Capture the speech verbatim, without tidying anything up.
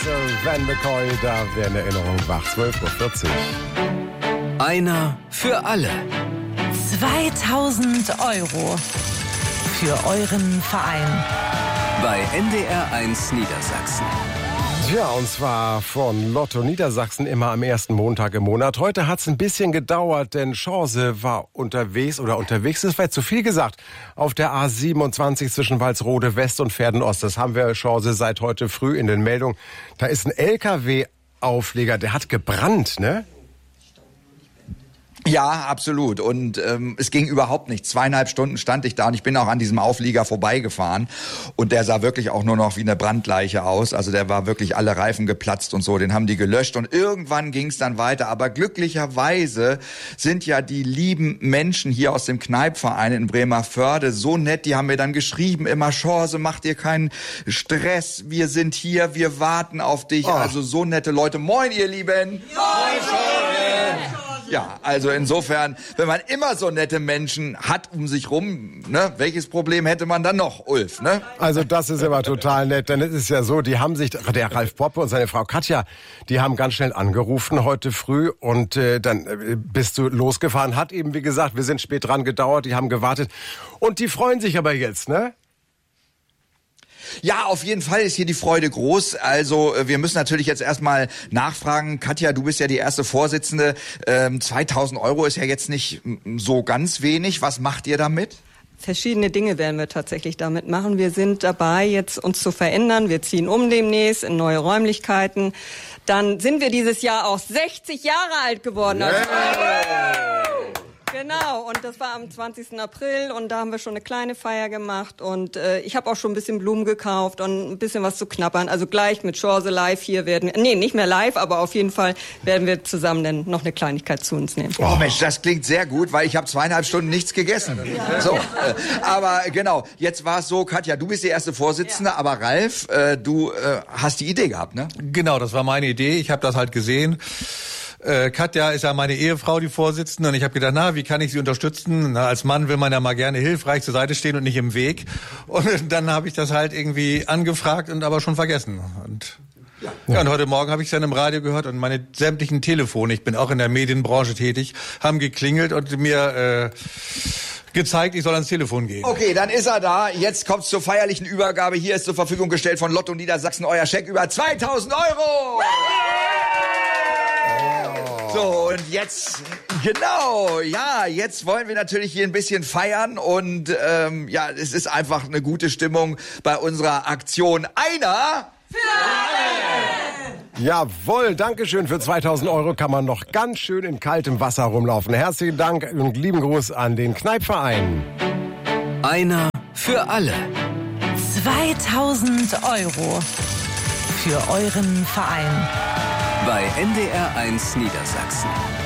Van McCoy, da wäre eine Erinnerung wach. zwölf Uhr vierzig. Einer für alle. zweitausend Euro für euren Verein. Bei N D R eins Niedersachsen. Ja, und zwar von Lotto Niedersachsen immer am ersten Montag im Monat. Heute hat's ein bisschen gedauert, denn Chance war unterwegs oder unterwegs, das war jetzt zu viel gesagt, auf der A siebenundzwanzig zwischen Walsrode West und Verden-Ost. Das haben wir Chance seit heute früh in den Meldungen. Da ist ein L K W-Aufleger, der hat gebrannt, ne? Ja, absolut. Und ähm, es ging überhaupt nicht. Zweieinhalb Stunden stand ich da und ich bin auch an diesem Auflieger vorbeigefahren. Und der sah wirklich auch nur noch wie eine Brandleiche aus. Also der war wirklich alle Reifen geplatzt und so. Den haben die gelöscht und irgendwann ging es dann weiter. Aber glücklicherweise sind ja die lieben Menschen hier aus dem Kneipverein in Bremervörde so nett. Die haben mir dann geschrieben, immer Chance, mach dir keinen Stress. Wir sind hier, wir warten auf dich. Oh. Also so nette Leute. Moin, ihr Lieben. Moin, Chance. Ja, also insofern, wenn man immer so nette Menschen hat um sich rum, ne, welches Problem hätte man dann noch, Ulf, ne? Also das ist immer total nett, denn es ist ja so, die haben sich, der Ralf Poppe und seine Frau Katja, die haben ganz schnell angerufen heute früh und äh, dann äh, bist du losgefahren, hat eben, wie gesagt, wir sind spät dran gedauert, die haben gewartet und die freuen sich aber jetzt, ne? Ja, auf jeden Fall ist hier die Freude groß. Also wir müssen natürlich jetzt erstmal nachfragen. Katja, du bist ja die erste Vorsitzende. Ähm, zweitausend Euro ist ja jetzt nicht so ganz wenig. Was macht ihr damit? Verschiedene Dinge werden wir tatsächlich damit machen. Wir sind dabei, jetzt uns zu verändern. Wir ziehen um demnächst in neue Räumlichkeiten. Dann sind wir dieses Jahr auch sechzig Jahre alt geworden. Yeah. Genau, und das war am zwanzigsten April und da haben wir schon eine kleine Feier gemacht und äh, ich habe auch schon ein bisschen Blumen gekauft und ein bisschen was zu knabbern. Also gleich mit Chance live hier werden wir, nee, nicht mehr live, aber auf jeden Fall werden wir zusammen dann noch eine Kleinigkeit zu uns nehmen. Oh Mensch, das klingt sehr gut, weil ich habe zweieinhalb Stunden nichts gegessen. Ja. So, äh, aber genau, jetzt war es so, Katja, du bist die erste Vorsitzende, ja. aber Ralf, äh, du äh, hast die Idee gehabt, ne? Genau, das war meine Idee, ich habe das halt gesehen. Äh, Katja ist ja meine Ehefrau, die Vorsitzende, und ich habe gedacht, na, wie kann ich sie unterstützen? Na, als Mann will man ja mal gerne hilfreich zur Seite stehen und nicht im Weg. Und dann habe ich das halt irgendwie angefragt und aber schon vergessen. Und ja, ja und heute Morgen habe ich es dann im Radio gehört und meine sämtlichen Telefone, ich bin auch in der Medienbranche tätig, haben geklingelt und mir äh, gezeigt, ich soll ans Telefon gehen. Okay, dann ist er da. Jetzt kommt's zur feierlichen Übergabe. Hier ist zur Verfügung gestellt von Lotto Niedersachsen euer Scheck über zweitausend Euro. So, und jetzt, genau, ja, jetzt wollen wir natürlich hier ein bisschen feiern und ähm, ja, es ist einfach eine gute Stimmung bei unserer Aktion Einer für alle! Jawohl, Dankeschön. Für zweitausend Euro kann man noch ganz schön in kaltem Wasser rumlaufen. Herzlichen Dank und lieben Gruß an den Kneipverein. Einer für alle. zweitausend Euro für euren Verein. Bei N D R eins Niedersachsen.